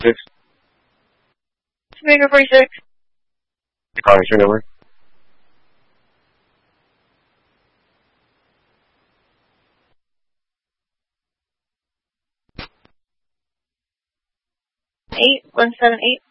6. Speaker 46. The car insurance number. 8178.